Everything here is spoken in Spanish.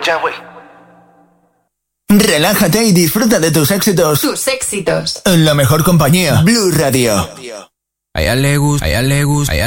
ya, güey. Relájate y disfruta de tus éxitos. Tus éxitos. En la mejor compañía, Blue Radio. A ella le gusta,